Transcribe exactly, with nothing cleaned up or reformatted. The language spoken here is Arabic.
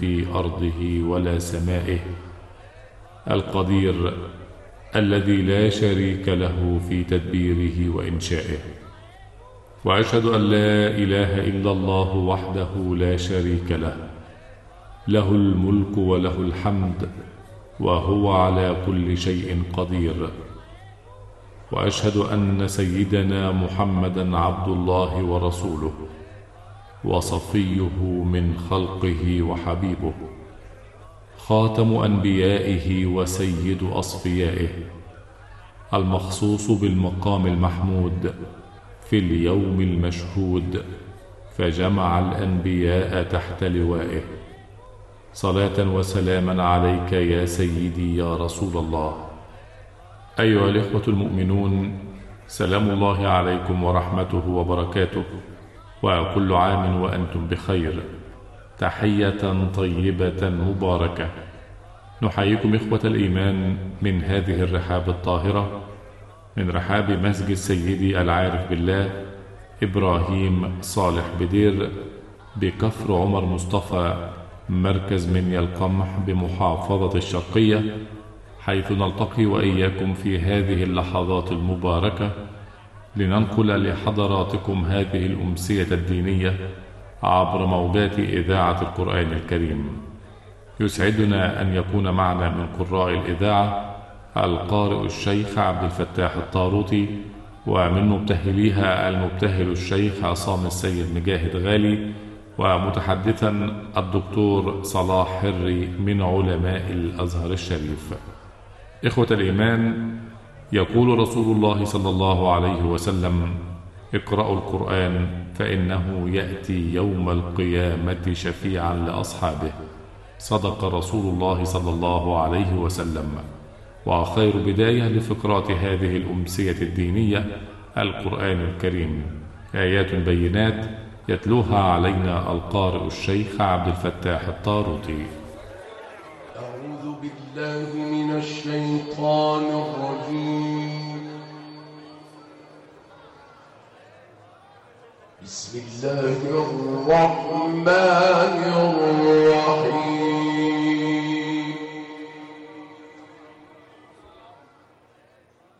في أرضه ولا سمائه، القدير الذي لا شريك له في تدبيره وإنشائه. وأشهد أن لا إله إلا الله وحده لا شريك له، له الملك وله الحمد وهو على كل شيء قدير. وأشهد أن سيدنا محمدًا عبد الله ورسوله وصفيه من خلقه وحبيبه، خاتم أنبيائه وسيد أصفيائه، المخصوص بالمقام المحمود في اليوم المشهود، فجمع الأنبياء تحت لوائه. صلاة وسلاما عليك يا سيدي يا رسول الله. أيها الإخوة المؤمنون، سلام الله عليكم ورحمته وبركاته، وكل عام وأنتم بخير. تحية طيبة مباركة نحييكم إخوة الإيمان من هذه الرحاب الطاهرة، من رحاب مسجد سيدي العارف بالله إبراهيم صالح بدير بكفر عمر مصطفى، مركز منيا القمح بمحافظة الشرقية، حيث نلتقي وإياكم في هذه اللحظات المباركة لننقل لحضراتكم هذه الأمسية الدينية عبر موجات إذاعة القرآن الكريم. يسعدنا أن يكون معنا من قراء الإذاعة القارئ الشيخ عبد الفتاح الطاروطي، ومن مبتهليها المبتهل الشيخ عصام السيد مجاهد غالي، ومتحدثا الدكتور صلاح حري من علماء الأزهر الشريف. إخوة الإيمان، يقول رسول الله صلى الله عليه وسلم: اقرأوا القرآن فإنه يأتي يوم القيامة شفيعا لأصحابه. صدق رسول الله صلى الله عليه وسلم. وخير بداية لفقرات هذه الأمسية الدينية القرآن الكريم، آيات بينات يتلوها علينا القارئ الشيخ عبد الفتاح الطاروطي. أعوذ بالله من الشيطان الرجيم. بسم الله الرحمن الرحيم.